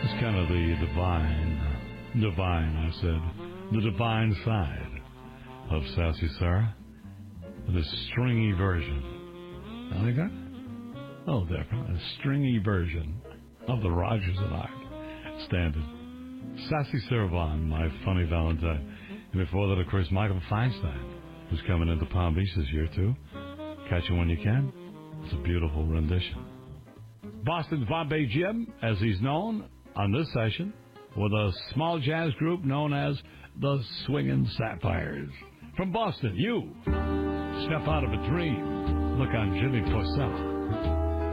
It's kind of the divine, I said, the divine side of Sassy Sarah, the stringy version. I think that? Oh, definitely. A stringy version of the Rogers and I standard. Sassy Sarah Vaughan, My Funny Valentine. And before that, of course, Michael Feinstein, who's coming into Palm Beach this year, too. Catch it when you can. It's a beautiful rendition. Boston's Bombay Jim, as he's known on this session, with a small jazz group known as the Swingin' Sapphires. From Boston, you step out of a dream. Look on Jimmy Porcella.